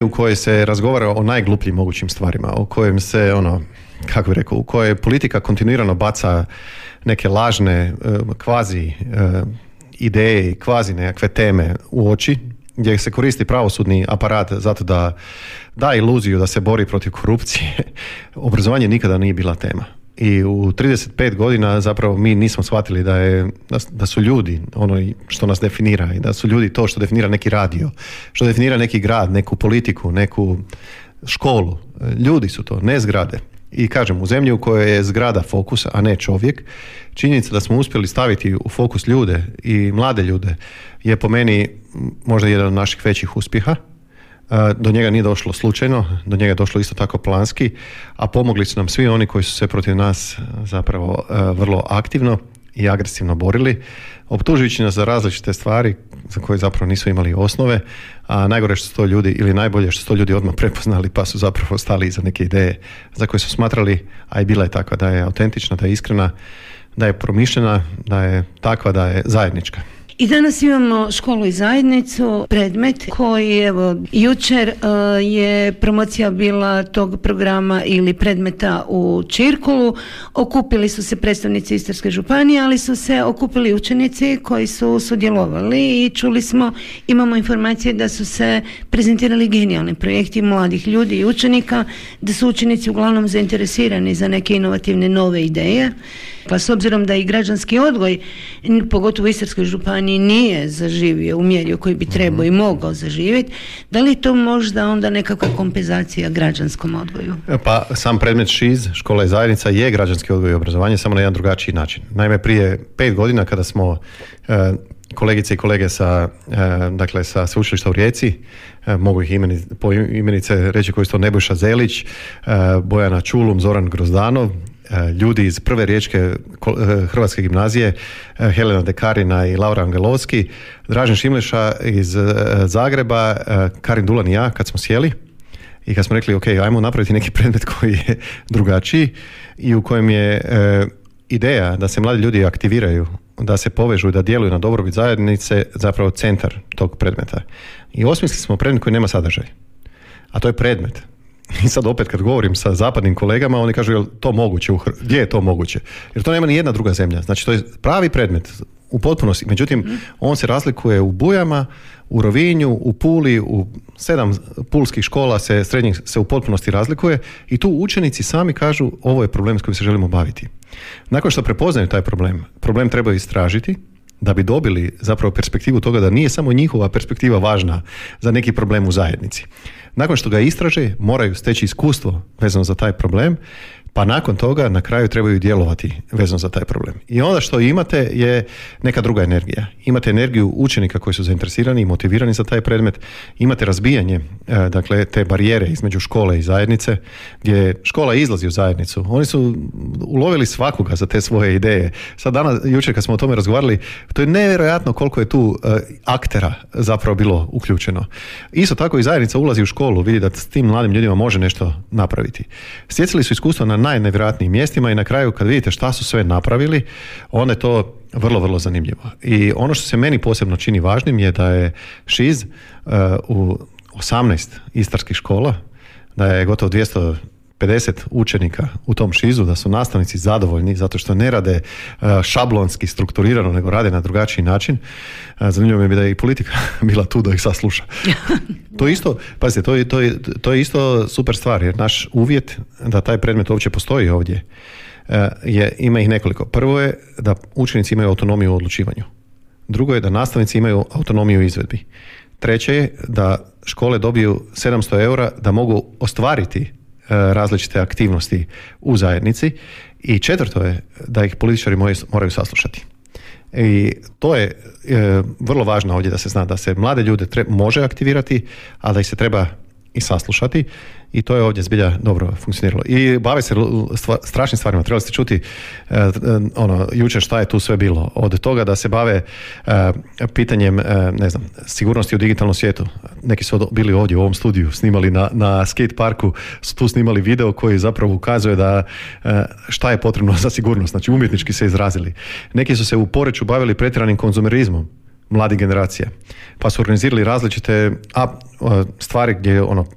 u kojoj se razgovara o najglupljim mogućim stvarima, u kojem se, kako bih rekao, u kojoj politika kontinuirano baca neke lažne kvazi ideje i kvazi nekakve teme u oči, gdje se koristi pravosudni aparat zato da da iluziju da se bori protiv korupcije. Obrazovanje nikada nije bila tema. I u 35 godina zapravo mi nismo shvatili da su ljudi ono što nas definira i da su ljudi to što definira neki radio, što definira neki grad, neku politiku, neku školu. Ljudi su to, ne zgrade. I kažem, u zemlji u kojoj je zgrada fokus, a ne čovjek, činjenica da smo uspjeli staviti u fokus ljude i mlade ljude je po meni možda jedan od naših većih uspjeha. Do njega nije došlo slučajno, do njega je došlo isto tako planski, a pomogli su nam svi oni koji su se protiv nas zapravo vrlo aktivno i agresivno borili, optužujući nas za različite stvari za koje zapravo nisu imali osnove, a najgore što su to ljudi, ili najbolje što su to ljudi odmah prepoznali pa su zapravo stali iza neke ideje za koje su smatrali, a i bila je takva, da je autentična, da je iskrena, da je promišljena, da je takva, da je zajednička. I danas imamo školu i zajednicu, predmet koji, evo, jučer je promocija bila tog programa ili predmeta u Čirkulu. Okupili su se predstavnici Istarske županije, ali su se okupili učenici koji su sudjelovali i čuli smo, imamo informacije da su se prezentirali genijalni projekti mladih ljudi i učenika, da su učenici uglavnom zainteresirani za neke inovativne nove ideje. Pa s obzirom da i građanski odgoj, pogotovo u Istarskoj županiji, nije zaživio u mjeri u kojoj bi trebao i mogao zaživjeti, da li je to možda onda nekakva kompenzacija građanskom odgoju? Pa sam predmet ŠIZ, škola i zajednica, je građanski odgoj i obrazovanje, samo na jedan drugačiji način. Naime, prije 5 godina kada smo kolegice i kolege sa sveučilišta u Rijeci, mogu ih po imenice reći koji su to: Nebojša Zelić, Bojana Čulum, Zoran Grozdanov, ljudi iz prve riječke Hrvatske gimnazije, Helena Dekarina i Laura Angelovski, Dražen Šimleša iz Zagreba, Karin Dulan i ja, kad smo sjeli i kad smo rekli ok, ajmo napraviti neki predmet koji je drugačiji i u kojem je ideja da se mladi ljudi aktiviraju, da se povežu i da djeluju na dobrobit zajednice zapravo centar tog predmeta. I osmislili smo predmet koji nema sadržaj, a to je predmet. I sad opet kad govorim sa zapadnim kolegama, oni kažu, je li to moguće? Gdje je to moguće? Jer to nema ni jedna druga zemlja. Znači, to je pravi predmet u potpunosti. Međutim, on se razlikuje u Bujama, u Rovinju, u Puli, u 7 pulskih škola srednjih se u potpunosti razlikuje i tu učenici sami kažu ovo je problem s kojim se želimo baviti. Nakon što prepoznaju taj problem trebaju istražiti da bi dobili zapravo perspektivu toga da nije samo njihova perspektiva važna za neki problem u zajednici. Nakon što ga istraže, moraju steći iskustvo vezano za taj problem, pa nakon toga na kraju trebaju djelovati vezano za taj problem. I onda što imate je neka druga energija. Imate energiju učenika koji su zainteresirani i motivirani za taj predmet, imate razbijanje te barijere između škole i zajednice, gdje škola izlazi u zajednicu. Oni su ulovili svakoga za te svoje ideje. Sad jučer kad smo o tome razgovarali, to je nevjerojatno koliko je tu aktera zapravo bilo uključeno. Isto tako i zajednica ulazi u školu, vidi da s tim mladim ljudima može nešto napraviti. Stjecali su iskustva na najnevjerojatnijim mjestima i na kraju kad vidite šta su sve napravili, onda je to vrlo, vrlo zanimljivo. I ono što se meni posebno čini važnim je da je ŠIZ u 18 istarskih škola, da je gotovo 250 učenika u tom ŠIZ-u, da su nastavnici zadovoljni zato što ne rade šablonski, strukturirano, nego rade na drugačiji način. Zanimljivo mi je da je i politika bila tu da ih sasluša. To isto, pazite, to je isto super stvar, jer naš uvjet da taj predmet uopće postoji ovdje ima ih nekoliko. Prvo je da učenici imaju autonomiju u odlučivanju. Drugo je da nastavnici imaju autonomiju u izvedbi. Treće je da škole dobiju 700 eura da mogu ostvariti različite aktivnosti u zajednici. I četvrto je da ih političari moraju saslušati. I to je vrlo važno ovdje da se zna da se mlade ljude može aktivirati, a da ih se treba i saslušati, i to je ovdje zbilja dobro funkcioniralo. I bave se strašnim stvarima. Trebali ste čuti jučer šta je tu sve bilo. Od toga da se bave pitanjem sigurnosti u digitalnom svijetu. Neki su bili ovdje u ovom studiju, snimali na skate parku, su tu snimali video koji zapravo ukazuje da šta je potrebno za sigurnost. Znači umjetnički se izrazili. Neki su se u Poreču bavili pretjeranim konzumerizmom mladih generacija. Pa su organizirali različite stvari gdje